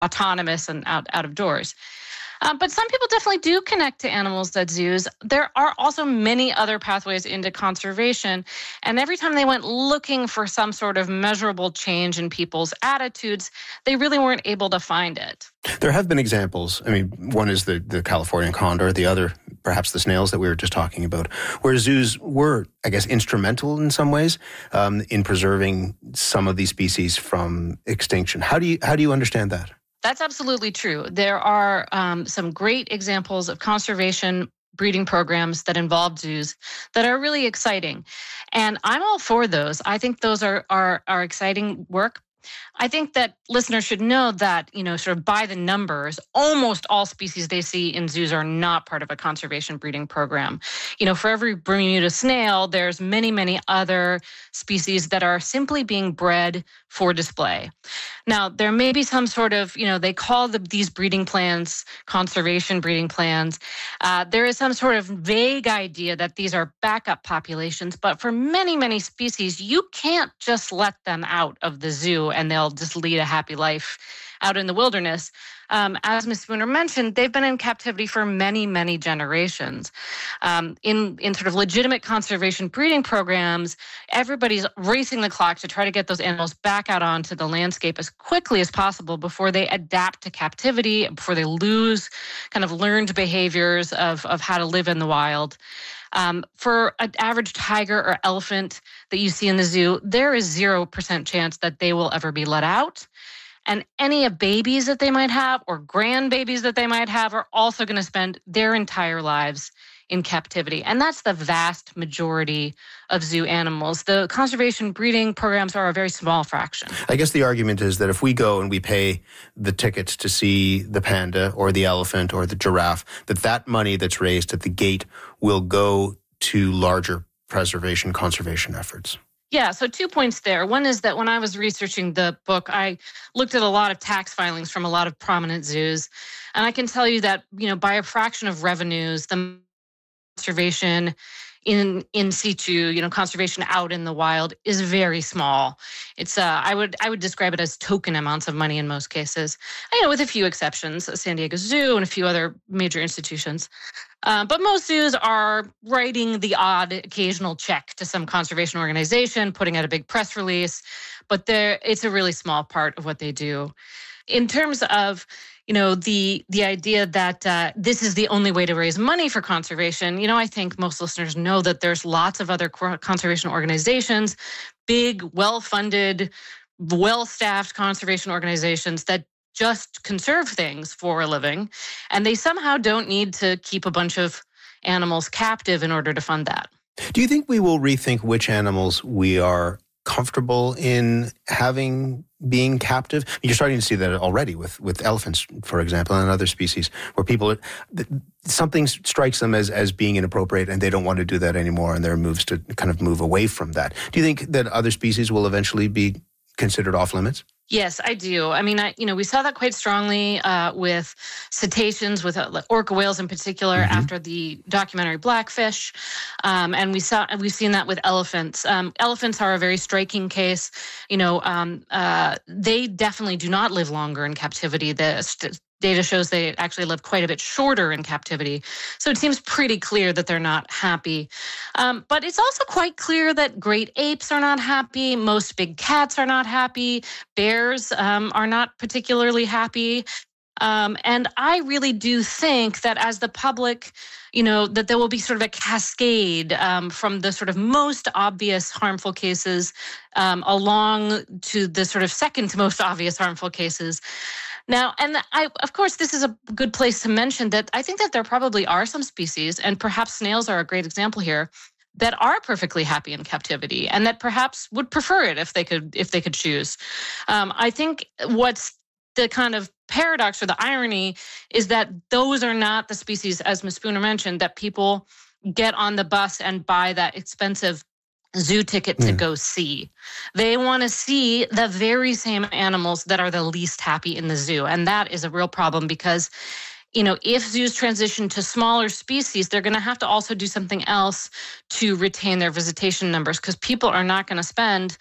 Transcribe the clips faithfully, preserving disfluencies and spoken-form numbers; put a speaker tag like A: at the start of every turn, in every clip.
A: autonomous and out, out of doors. Um, but some people definitely do connect to animals at zoos. There are also many other pathways into conservation. And every time they went looking for some sort of measurable change in people's attitudes, they really weren't able to find it.
B: There have been examples. I mean, one is the, the Californian condor, the other, perhaps the snails that we were just talking about, where zoos were, I guess, instrumental in some ways um, in preserving some of these species from extinction. How do you, how do you understand that?
A: That's absolutely true. There are um, some great examples of conservation breeding programs that involve zoos that are really exciting. And I'm all for those. I think those are, are, are exciting work. I think that listeners should know that, you know, sort of by the numbers, almost all species they see in zoos are not part of a conservation breeding program. You know, for every Bermuda snail, there's many, many other species that are simply being bred for display. Now, there may be some sort of, you know, they call the, these breeding plans conservation breeding plans. Uh, there is some sort of vague idea that these are backup populations, but for many, many species, you can't just let them out of the zoo and they'll just lead a happy life out in the wilderness. Um, as Miz Spooner mentioned, they've been in captivity for many, many generations. Um, in, in sort of legitimate conservation breeding programs, everybody's racing the clock to try to get those animals back out onto the landscape as quickly as possible before they adapt to captivity, before they lose kind of learned behaviors of, of how to live in the wild. Um, for an average tiger or elephant that you see in the zoo, there is zero percent chance that they will ever be let out. And any of babies that they might have or grandbabies that they might have are also going to spend their entire lives in captivity. And that's the vast majority of zoo animals. The conservation breeding programs are a very small fraction.
B: I guess the argument is that if we go and we pay the tickets to see the panda or the elephant or the giraffe, that that money that's raised at the gate will go to larger preservation conservation efforts.
A: Yeah, so two points there. One is that when I was researching the book, I looked at a lot of tax filings from a lot of prominent zoos. And I can tell you that, you know, by a fraction of revenues, the conservation in in situ, you know, conservation out in the wild is very small. It's uh, I would I would describe it as token amounts of money in most cases. You know, with a few exceptions, San Diego Zoo and a few other major institutions. Uh, but most zoos are writing the odd occasional check to some conservation organization, putting out a big press release, but there it's a really small part of what they do. In terms of, you know, the the idea that uh, this is the only way to raise money for conservation, you know, I think most listeners know that there's lots of other conservation organizations, big, well-funded, well-staffed conservation organizations that just conserve things for a living, and they somehow don't need to keep a bunch of animals captive in order to fund that.
B: Do you think we will rethink which animals we are comfortable in having being captive? You're starting to see that already with, with elephants, for example, and other species where people, something strikes them as, as being inappropriate and they don't want to do that anymore, and there are moves to kind of move away from that. Do you think that other species will eventually be considered off limits?
A: Yes, I do. I mean, I, you know, we saw that quite strongly uh, with cetaceans, with uh, orca whales in particular, mm-hmm. after the documentary Blackfish, um, and we saw we've seen that with elephants. Um, elephants are a very striking case. You know, um, uh, they definitely do not live longer in captivity. The st- data shows they actually live quite a bit shorter in captivity. So it seems pretty clear that they're not happy. Um, but it's also quite clear that great apes are not happy. Most big cats are not happy. Bears um, are not particularly happy. Um, and I really do think that as the public, you know, that there will be sort of a cascade um, from the sort of most obvious harmful cases um, along to the sort of second most obvious harmful cases. Now, and I, of course, this is a good place to mention that I think that there probably are some species, and perhaps snails are a great example here, that are perfectly happy in captivity and that perhaps would prefer it if they could, if they could choose. Um, I think what's the kind of paradox or the irony is that those are not the species, as Miz Spooner mentioned, that people get on the bus and buy that expensive zoo ticket to mm. go see. They want to see the very same animals that are the least happy in the zoo. And that is a real problem because, you know, if zoos transition to smaller species, they're going to have to also do something else to retain their visitation numbers because people are not going to spend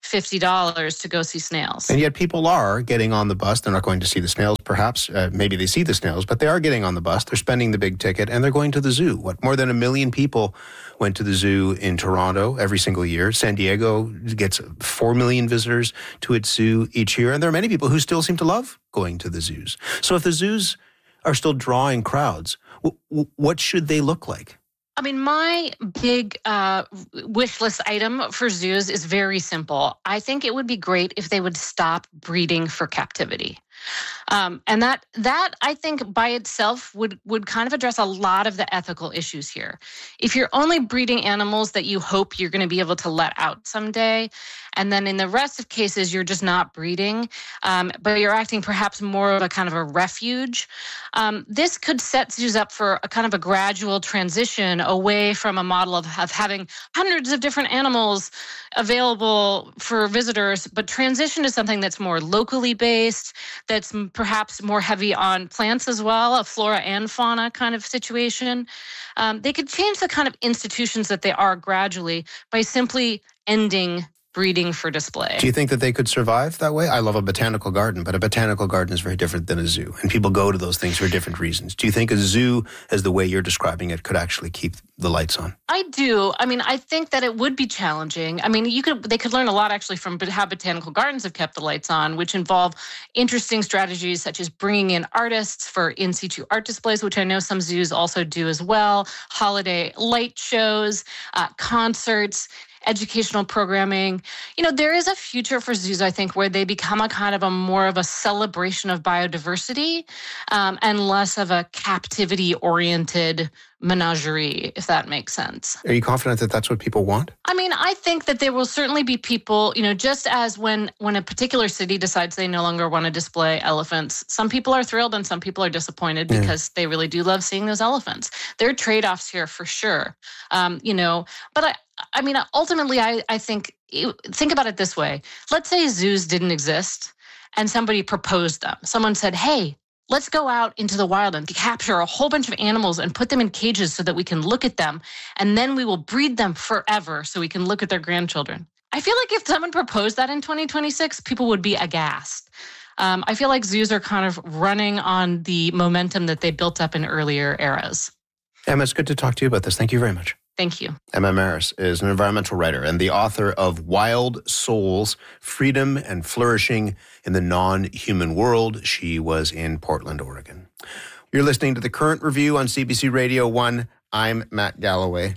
A: fifty dollars to go see snails.
B: And yet people are getting on the bus. They're not going to see the snails, perhaps. Uh, maybe they see the snails, but they are getting on the bus. They're spending the big ticket, and they're going to the zoo. What, more than a million people went to the zoo in Toronto every single year. San Diego gets four million visitors to its zoo each year. And there are many people who still seem to love going to the zoos. So if the zoos are still drawing crowds, w- w- what should they look like?
A: I mean, my big uh, wish list item for zoos is very simple. I think it would be great if they would stop breeding for captivity. Um, and that, that I think by itself would, would kind of address a lot of the ethical issues here. If you're only breeding animals that you hope you're going to be able to let out someday, and then in the rest of cases, you're just not breeding, um, but you're acting perhaps more of a kind of a refuge, um, this could set zoos up for a kind of a gradual transition away from a model of, of having hundreds of different animals available for visitors, but transition to something that's more locally based, that's perhaps more heavy on plants as well, a flora and fauna kind of situation. Um, they could change the kind of institutions that they are gradually by simply ending breeding for display.
B: Do you think that they could survive that way? I love a botanical garden, but a botanical garden is very different than a zoo, and people go to those things for different reasons. Do you think a zoo, as the way you're describing it, could actually keep the lights on?
A: I do. I mean, I think that it would be challenging. I mean, you could they could learn a lot actually from how botanical gardens have kept the lights on, which involve interesting strategies such as bringing in artists for in situ art displays, which I know some zoos also do as well, holiday light shows, uh, concerts, educational programming. You know, there is a future for zoos, I think, where they become a kind of a more of a celebration of biodiversity um, and less of a captivity-oriented menagerie, if that makes sense.
B: Are you confident that that's what people want?
A: I mean, I think that there will certainly be people, you know, just as when when a particular city decides they no longer want to display elephants, some people are thrilled and some people are disappointed
B: Yeah.
A: because they really do love seeing those elephants. There are trade-offs here for sure, um, you know, but I, I mean, ultimately, I, I think, think about it this way. Let's say zoos didn't exist and somebody proposed them. Someone said, hey, let's go out into the wild and capture a whole bunch of animals and put them in cages so that we can look at them. And then we will breed them forever so we can look at their grandchildren. I feel like if someone proposed that in twenty twenty-six, people would be aghast. Um, I feel like zoos are kind of running on the momentum that they built up in earlier eras.
B: Emma, it's good to talk to you about this. Thank you very much.
A: Thank you.
B: Emma Maris is an environmental writer and the author of Wild Souls, Freedom and Flourishing in the Non-Human World. She was in Portland, Oregon. You're listening to The Current Review on C B C Radio one. I'm Matt Galloway.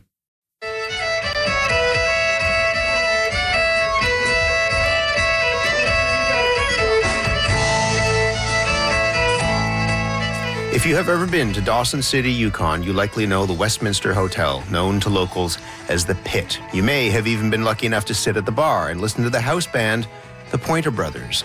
B: If you have ever been to Dawson City, Yukon, you likely know the Westminster Hotel, known to locals as the Pit. You may have even been lucky enough to sit at the bar and listen to the house band, the Pointer Brothers.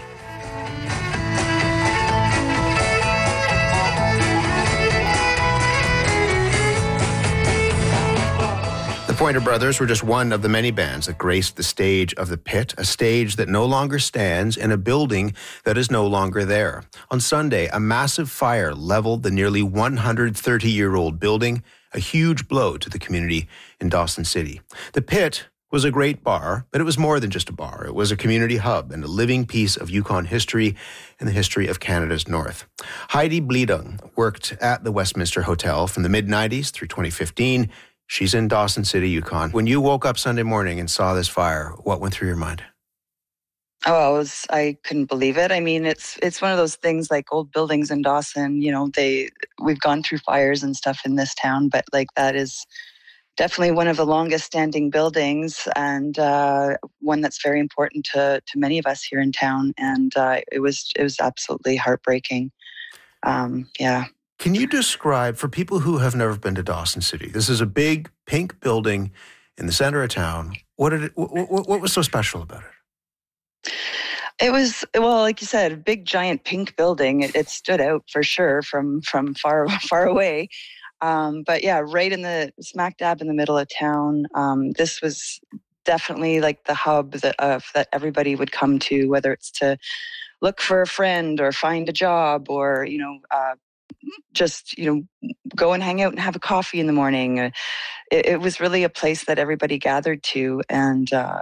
B: The Pointer Brothers were just one of the many bands that graced the stage of the Pit, a stage that no longer stands in a building that is no longer there. On Sunday, a massive fire leveled the nearly one hundred thirty-year-old building, a huge blow to the community in Dawson City. The Pit was a great bar, but it was more than just a bar. It was a community hub and a living piece of Yukon history and the history of Canada's North. Heidi Bleedung worked at the Westminster Hotel from the mid nineties through twenty fifteen. She's in Dawson City, Yukon. When you woke up Sunday morning and saw this fire, what went through your mind?
C: Oh, I was, I couldn't believe it. I mean, it's it's one of those things like old buildings in Dawson, you know, they we've gone through fires and stuff in this town, but like that is definitely one of the longest standing buildings and uh, one that's very important to to many of us here in town. And uh, it was it was absolutely heartbreaking. Um, yeah.
B: Can you describe, for people who have never been to Dawson City, this is a big pink building in the center of town. What did it, what, what, what was so special about it?
C: It was, well, like you said, a big, giant pink building. It, it stood out for sure from from far, far away. Um, but yeah, right in the smack dab in the middle of town. Um, this was definitely like the hub that of that everybody would come to, whether it's to look for a friend or find a job or you know. Uh, just, you know, go and hang out and have a coffee in the morning. It, it was really a place that everybody gathered to. And uh,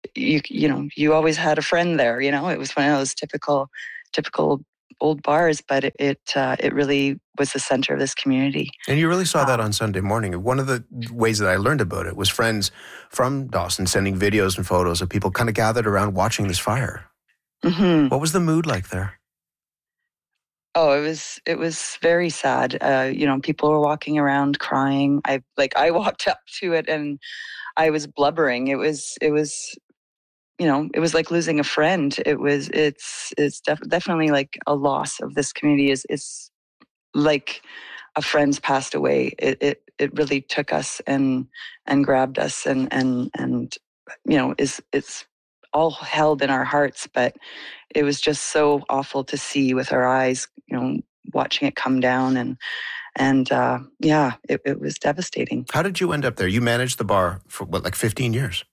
C: you you know you always had a friend there. You know, it was one of those typical typical old bars, but it it, uh, it really was the center of this community.
B: And you really saw
C: um,
B: that on Sunday morning. One of the ways that I learned about it was friends from Dawson sending videos and photos of people kind of gathered around watching this fire.
C: Mm-hmm.
B: What was the mood like there?
C: Oh, it was it was very sad. Uh, you know, people were walking around crying. I like I walked up to it and I was blubbering. It was it was you know it was like losing a friend. It was it's it's def- definitely like a loss of this community. Is it's like a friend's passed away. It it it really took us and and grabbed us and and and you know is it's all held in our hearts, but it was just so awful to see with our eyes, you know, watching it come down. And, and uh, yeah, it, it was devastating.
B: How did you end up there? You managed the bar for what, like fifteen years?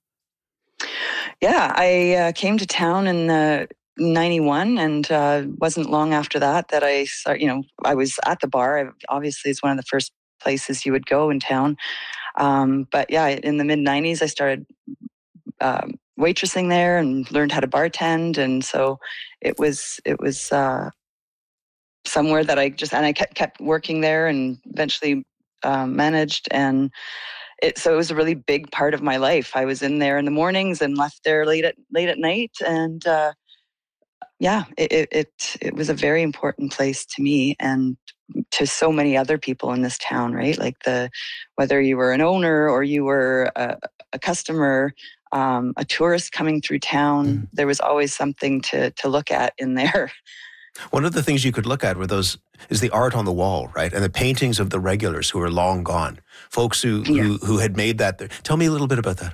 C: Yeah, I uh, came to town in uh, ninety-one, and uh, wasn't long after that that I start, you know, I was at the bar. I, obviously, it's one of the first places you would go in town. Um, but yeah, in the mid nineties, I started um, waitressing there and learned how to bartend, and so it was it was uh, somewhere that I just and I kept kept working there and eventually um, managed, and it so it was a really big part of my life. I was in there in the mornings and left there late at late at night, and uh, yeah, it, it it it was a very important place to me and to so many other people in this town. Right, like the whether you were an owner or you were a, a customer. Um, a tourist coming through town, mm. there was always something to to look at in there.
B: One of the things you could look at were those is the art on the wall, right, and the paintings of the regulars who are long gone, folks who yeah. who, who had made that. There. Tell me a little bit about that.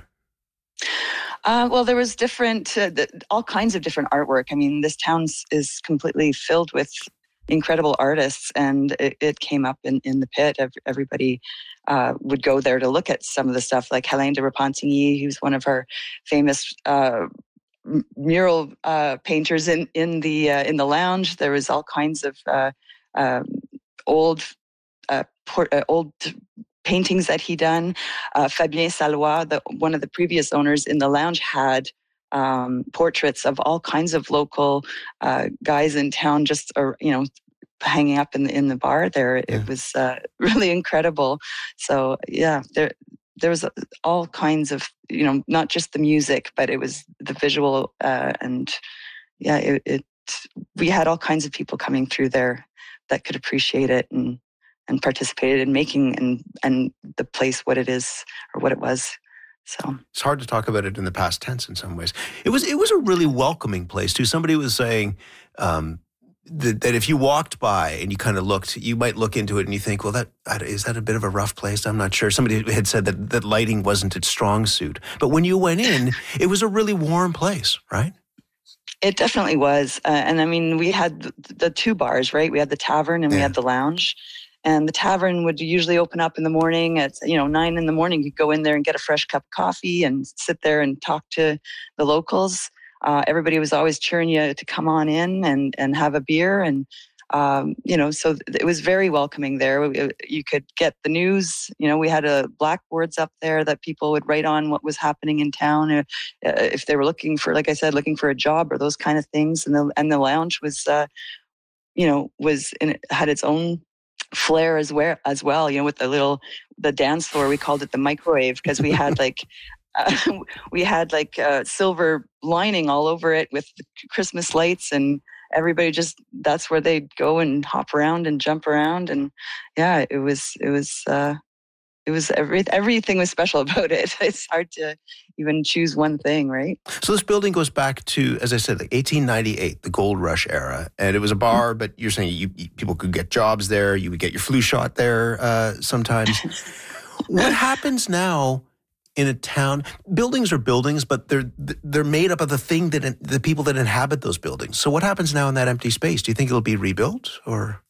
C: Uh, well, there was different, uh, the, all kinds of different artwork. I mean, this town is completely filled with incredible artists, and it, it came up in, in the pit. Everybody uh, would go there to look at some of the stuff, like Hélène de Repentigny, who's one of our famous uh, mural uh, painters in in the uh, in the lounge. There was all kinds of uh, uh, old uh, port, uh, old paintings that he done. Uh, Fabien Salois, the, one of the previous owners in the lounge, had um, portraits of all kinds of local uh, guys in town, just uh, you know, hanging up in the in the bar there. It yeah. was uh, really incredible. So yeah, there there was all kinds of, you know, not just the music, but it was the visual uh, and yeah, it, it. We had all kinds of people coming through there that could appreciate it and and participated in making and and the place what it is or what it was. So
B: it's hard to talk about it in the past tense in some ways. It was it was a really welcoming place too. Somebody was saying um, that, that if you walked by and you kind of looked, you might look into it and you think, well, that is that a bit of a rough place? I'm not sure. Somebody had said that that lighting wasn't its strong suit, but when you went in, it was a really warm place, right?
C: It definitely was, uh, and I mean, we had the, the two bars, right? We had the tavern and yeah. we had the lounge. And the tavern would usually open up in the morning at, you know, nine in the morning. You'd go in there and get a fresh cup of coffee and sit there and talk to the locals. Uh, everybody was always cheering you to come on in and, and have a beer. And, um, you know, so it was very welcoming there. You could get the news. You know, we had a blackboards up there that people would write on what was happening in town. Uh, if they were looking for, like I said, looking for a job or those kind of things. And the, and the lounge was, uh, you know, was in, had its own flair as well as well you know, with the little the dance floor. We called it the microwave because we had like uh, we had like uh, silver lining all over it with Christmas lights, and everybody just that's where they'd go and hop around and jump around. And yeah, it was it was uh it was every everything was special about it. It's hard to even choose one thing, right?
B: So this building goes back to, as I said, like eighteen ninety-eight, the gold rush era, and it was a bar. Mm-hmm. But you're saying you, you, people could get jobs there. You would get your flu shot there uh, sometimes. What happens now in a town? Buildings are buildings, but they're they're made up of the thing that the people that inhabit those buildings. So what happens now in that empty space? Do you think it'll be rebuilt or?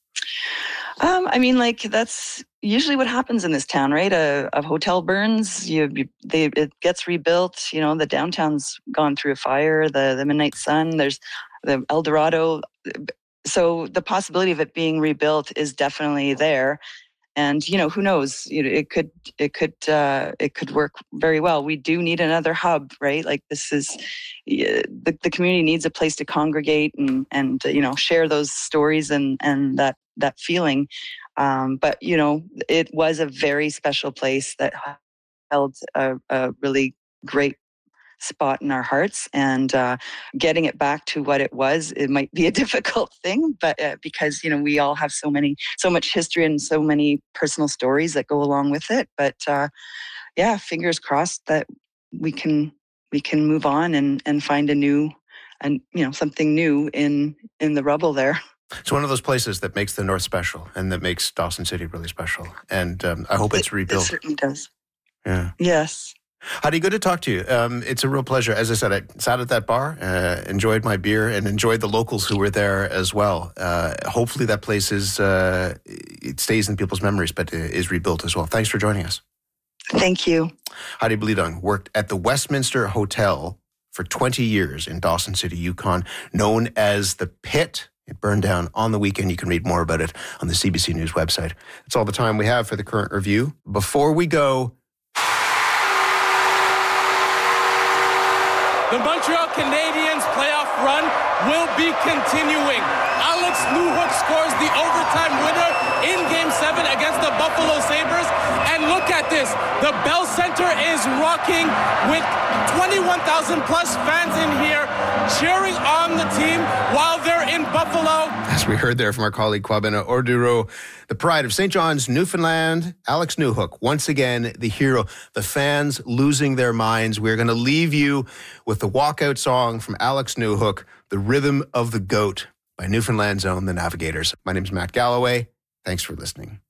C: Um, I mean, like that's usually what happens in this town, right? A, a hotel burns, you, you they it gets rebuilt. You know, the downtown's gone through a fire. The the Midnight Sun. There's the El Dorado. So the possibility of it being rebuilt is definitely there. and you know, who knows? You know, it could it could uh, it could work very well. We do need another hub, right? Like this is uh, the the community needs a place to congregate and and uh, you know, share those stories and and that that feeling. Um, but you know, it was a very special place that held a, a really great spot in our hearts, and uh, getting it back to what it was, it might be a difficult thing, but uh, because, you know, we all have so many, so much history and so many personal stories that go along with it. But uh, yeah, fingers crossed that we can, we can move on and, and find a new, and, you know, something new in, in the rubble there.
B: It's one of those places that makes the North special and that makes Dawson City really special. And um, I hope
C: it,
B: it's rebuilt.
C: It certainly does.
B: Yeah.
C: Yes.
B: Heidi, good to talk to you. Um, it's a real pleasure. As I said, I sat at that bar, uh, enjoyed my beer, and enjoyed the locals who were there as well. Uh, hopefully that place is, uh, it stays in people's memories, but is rebuilt as well. Thanks for joining us.
C: Thank you.
B: Heidi Bleedung worked at the Westminster Hotel for twenty years in Dawson City, Yukon, known as the Pit. It burned down on the weekend. You can read more about it on the C B C News website. That's all the time we have for the current review. Before we go,
D: the Montreal Canadiens playoff run will be continuing. Alex Newhook scores the overtime winner in Game seven against the Buffalo Sabres. And look at this. The Bell Center is rocking with twenty-one thousand plus fans in here cheering on the team while they're in Buffalo.
B: As we heard there from our colleague Kwabena Orduro, the pride of Saint John's, Newfoundland, Alex Newhook, once again, the hero. The fans losing their minds. We're going to leave you with the walkout song from Alex Newhook, The Rhythm of the Goat by Newfoundland's own The Navigators. My name is Matt Galloway. Thanks for listening.